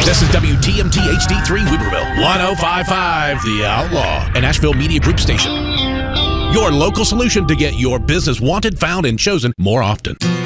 This is WTMT HD3 Weaverville, 1055 The Outlaw, an Asheville Media Group station. Your local solution to get your business wanted, found, and chosen more often.